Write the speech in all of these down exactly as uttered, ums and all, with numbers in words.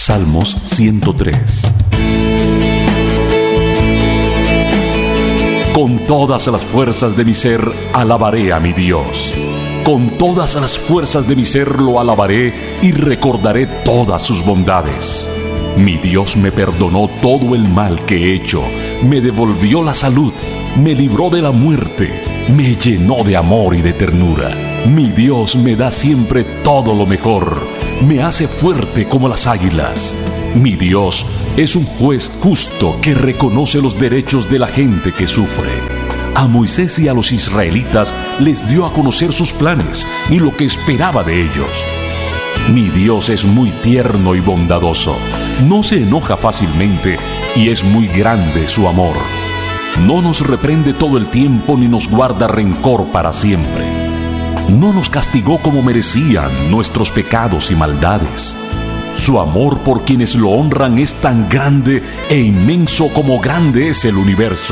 Salmos ciento tres. Con todas las fuerzas de mi ser alabaré a mi Dios. Con todas las fuerzas de mi ser lo alabaré y recordaré todas sus bondades. Mi Dios me perdonó todo el mal que he hecho, me devolvió la salud, me libró de la muerte, me llenó de amor y de ternura. Mi Dios me da siempre todo lo mejor, me hace fuerte como las águilas. Mi Dios es un juez justo que reconoce los derechos de la gente que sufre. A Moisés y a los israelitas les dio a conocer sus planes y lo que esperaba de ellos. Mi Dios es muy tierno y bondadoso, no se enoja fácilmente y es muy grande su amor. No nos reprende todo el tiempo ni nos guarda rencor para siempre. No nos castigó como merecían nuestros pecados y maldades. Su amor por quienes lo honran es tan grande e inmenso como grande es el universo.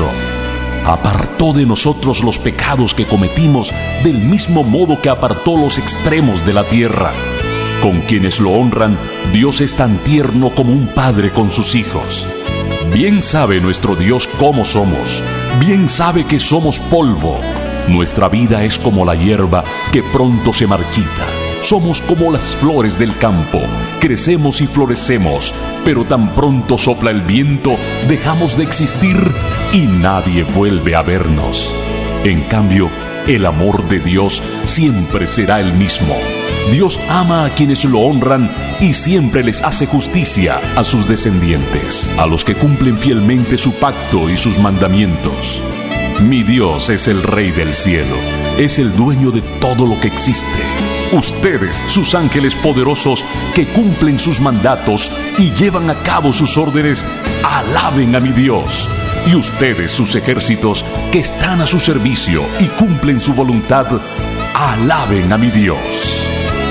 Apartó de nosotros los pecados que cometimos del mismo modo que apartó los extremos de la tierra. Con quienes lo honran, Dios es tan tierno como un padre con sus hijos. Bien sabe nuestro Dios cómo somos, bien sabe que somos polvo. Nuestra vida es como la hierba que pronto se marchita. Somos como las flores del campo, crecemos y florecemos, pero tan pronto sopla el viento, dejamos de existir y nadie vuelve a vernos. En cambio, el amor de Dios siempre será el mismo. Dios ama a quienes lo honran y siempre les hace justicia a sus descendientes, a los que cumplen fielmente su pacto y sus mandamientos. Mi Dios es el Rey del cielo, es el dueño de todo lo que existe. Ustedes, sus ángeles poderosos, que cumplen sus mandatos y llevan a cabo sus órdenes, alaben a mi Dios. Y ustedes, sus ejércitos, que están a su servicio y cumplen su voluntad, alaben a mi Dios.